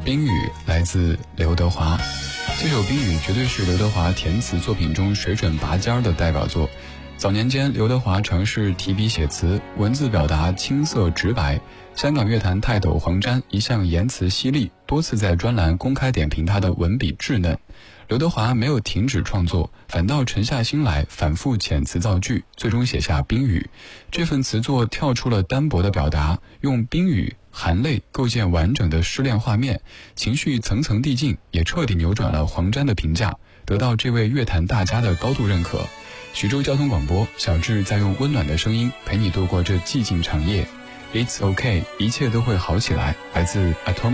冰雨来自刘德华，这首冰雨绝对是刘德华填词作品中水准拔尖的代表作。早年间刘德华尝试提笔写词，文字表达青涩直白，香港乐坛泰斗黄沾一向言辞犀利，多次在专栏公开点评他的文笔稚嫩。刘德华没有停止创作，反倒沉下心来反复遣词造句，最终写下冰雨。这份词作跳出了单薄的表达，用冰雨含泪构建完整的失恋画面，情绪层层递进，也彻底扭转了黄沾的评价，得到这位乐坛大家的高度认可。徐州交通广播，小智在用温暖的声音陪你度过这寂静长夜。It's okay， 一切都会好起来。来自 Atomic